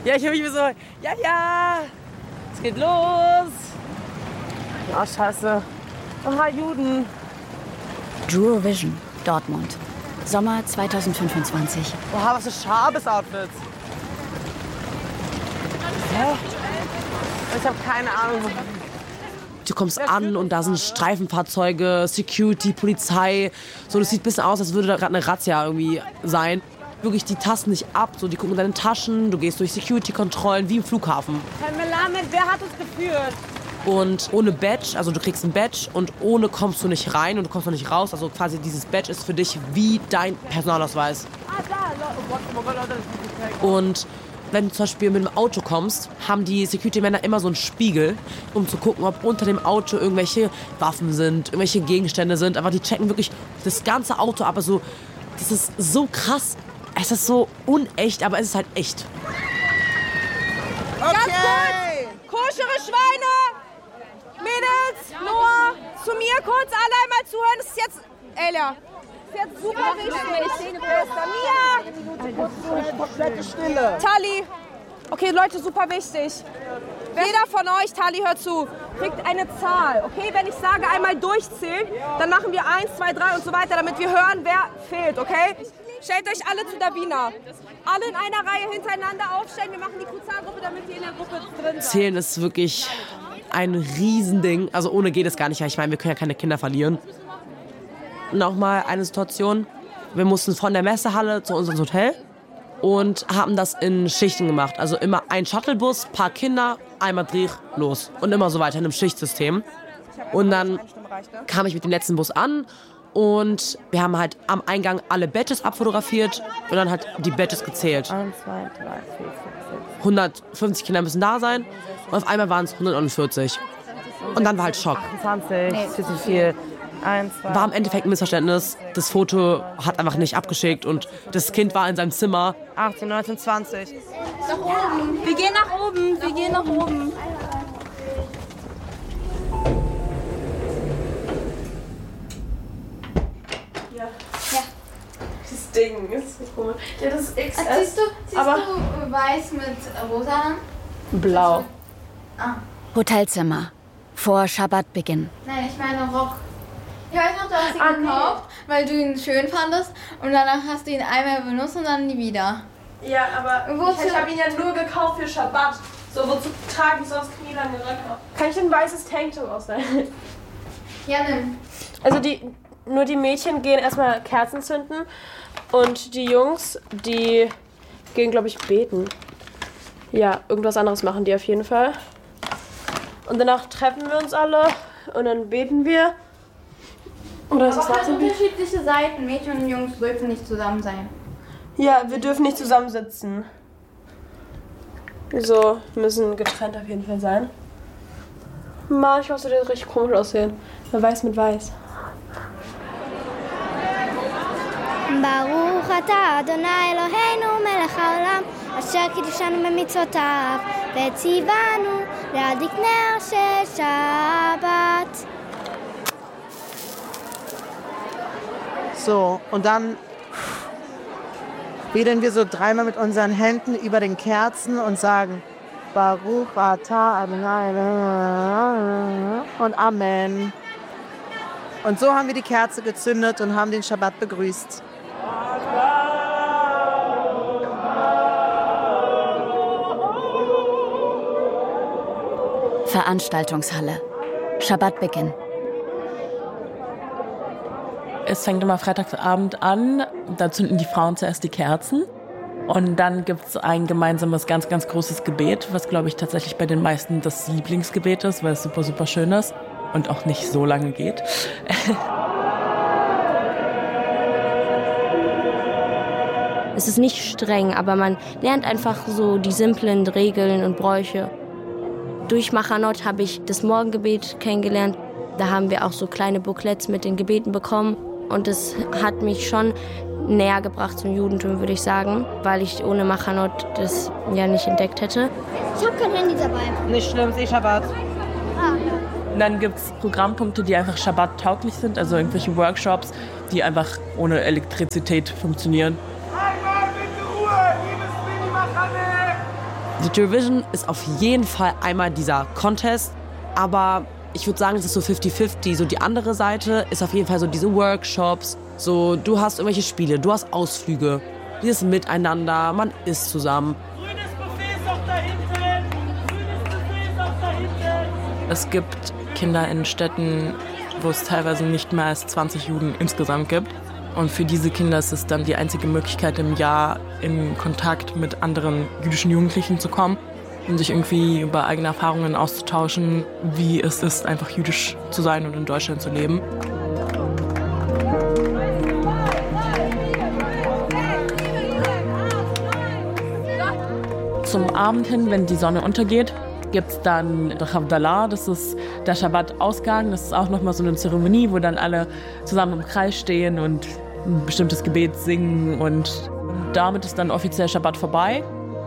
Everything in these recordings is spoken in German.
Ja, ich höre mich so, ja, es geht los. Oh, scheiße. Aha, Juden. Eurovision, Dortmund. Sommer 2025. Oha, was für Schabes-Outfits. Hä? Ich habe keine Ahnung. Du kommst an und da sind Streifenfahrzeuge, Security, Polizei. So, das sieht ein bisschen aus, als würde da gerade eine Razzia irgendwie sein. Wirklich, die tasten dich ab, so, die gucken in deine Taschen, du gehst durch Security-Kontrollen wie im Flughafen. Herr Melamed, wer hat uns geführt? Und ohne Badge, also du kriegst ein Badge und ohne kommst du nicht rein und du kommst auch nicht raus. Also quasi dieses Badge ist für dich wie dein Personalausweis. Und wenn du zum Beispiel mit dem Auto kommst, haben die Security-Männer immer so einen Spiegel, um zu gucken, ob unter dem Auto irgendwelche Waffen sind, irgendwelche Gegenstände sind. Aber die checken wirklich das ganze Auto ab. Also, das ist so krass. Es ist so unecht, aber es ist halt echt. Okay. Ganz kurz, koschere Schweine, Mädels, Noah, zu mir kurz alle einmal zuhören. Das ist jetzt, Elia, das ist jetzt super wichtig. Mia, komplette Stille. Tali, okay Leute, super wichtig. Jeder von euch, Tali, hört zu, kriegt eine Zahl, okay? Wenn ich sage, einmal durchzählen, dann machen wir 1, 2, 3 und so weiter, damit wir hören, wer fehlt, okay? Stellt euch alle zu Davina. Alle in einer Reihe hintereinander aufstellen. Wir machen die Kuzar-Gruppe, damit ihr in der Gruppe drin seid. Zählen ist wirklich ein Riesending. Also ohne geht es gar nicht. Ich meine, wir können ja keine Kinder verlieren. Nochmal eine Situation. Wir mussten von der Messehalle zu unserem Hotel und haben das in Schichten gemacht. Also immer ein Shuttlebus, paar Kinder, einmal Dreh, los. Und immer so weiter in einem Schichtsystem. Und dann kam ich mit dem letzten Bus an. Und wir haben halt am Eingang alle Badges abfotografiert und dann halt die Badges gezählt. 1, 2, 3, 4, 5, 6. 150 Kinder müssen da sein und auf einmal waren es 149. Und dann war halt Schock. 28, viel zu viel. 1, 2, war im Endeffekt ein Missverständnis. Das Foto hat einfach nicht abgeschickt und das Kind war in seinem Zimmer. 18, 19, 20. Nach oben. Wir gehen nach oben. Wir gehen nach oben. Das Ding ist so komisch. Ja, das ist XS. Siehst du weiß mit rosa an? Blau. Ah. Hotelzimmer. Vor Schabbatbeginn. Nein, ich meine Rock. Ich weiß noch, du hast ihn gekauft, weil du ihn schön fandest und danach hast du ihn einmal benutzt und dann nie wieder. Ja, aber ich habe ihn ja nur gekauft für Schabbat. So, wozu trage ich sonst knielange Röcke? Kann ich ein weißes Tanktop ausleihen? Ja, nimm. Also nur die Mädchen gehen erstmal Kerzen zünden und die Jungs, die gehen, glaube ich, beten. Ja, irgendwas anderes machen die auf jeden Fall. Und danach treffen wir uns alle und dann beten wir. Oder ist das halt unterschiedliche Seiten. Mädchen und Jungs dürfen nicht zusammen sein. Ja, wir dürfen nicht zusammensitzen. So, müssen getrennt auf jeden Fall sein. Manchmal würde das richtig komisch aussehen. Weiß mit weiß. ברוך אתה אדוני אלוהינו מלך העולם אשר קידשנו במצוותיו וציוונו להדליק נר של שבת. So, und dann wedeln wir so dreimal mit unseren Händen über den Kerzen und sagen Baruch Atah Adonai und Amen. Und so haben wir die Kerze gezündet und haben den Schabbat begrüßt. Veranstaltungshalle. Schabbatbeginn. Es fängt immer Freitagabend an, da zünden die Frauen zuerst die Kerzen und dann gibt es ein gemeinsames, ganz, ganz großes Gebet, was, glaube ich, tatsächlich bei den meisten das Lieblingsgebet ist, weil es super, super schön ist und auch nicht so lange geht. Es ist nicht streng, aber man lernt einfach so die simplen Regeln und Bräuche. Durch Machanot habe ich das Morgengebet kennengelernt. Da haben wir auch so kleine Booklets mit den Gebeten bekommen. Und es hat mich schon näher gebracht zum Judentum, würde ich sagen, weil ich ohne Machanot das ja nicht entdeckt hätte. Ich habe kein Handy dabei. Nicht schlimm, ist Schabbat. Und dann gibt es Programmpunkte, die einfach Schabbat-tauglich sind, also irgendwelche Workshops, die einfach ohne Elektrizität funktionieren. Einmal bitte Ruhe, liebes Mini-Machane! Die Eurovision ist auf jeden Fall einmal dieser Contest, aber ich würde sagen, es ist so 50-50. So die andere Seite ist auf jeden Fall so diese Workshops. So, du hast irgendwelche Spiele, du hast Ausflüge, dieses Miteinander, man isst zusammen. Es gibt Kinder in Städten, wo es teilweise nicht mehr als 20 Juden insgesamt gibt. Und für diese Kinder ist es dann die einzige Möglichkeit im Jahr, in Kontakt mit anderen jüdischen Jugendlichen zu kommen und sich irgendwie über eigene Erfahrungen auszutauschen, wie es ist, einfach jüdisch zu sein und in Deutschland zu leben. Zum Abend hin, wenn die Sonne untergeht, gibt es dann der Havdalah, das ist der Schabbat-Ausgang. Das ist auch nochmal so eine Zeremonie, wo dann alle zusammen im Kreis stehen und ein bestimmtes Gebet singen. Und damit ist dann offiziell Schabbat vorbei.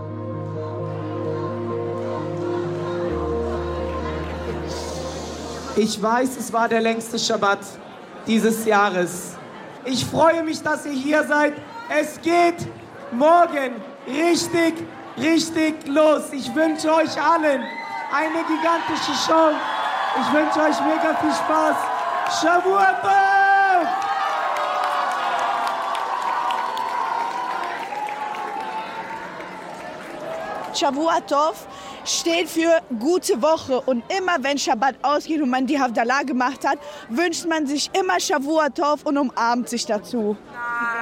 Ich weiß, es war der längste Schabbat dieses Jahres. Ich freue mich, dass ihr hier seid. Es geht morgen richtig los. Ich wünsche euch allen eine gigantische Show. Ich wünsche euch mega viel Spaß. Shavua Tov! Shavua Tov steht für gute Woche. Und immer wenn Schabbat ausgeht und man die Havdalah gemacht hat, wünscht man sich immer Shavua Tov und umarmt sich dazu.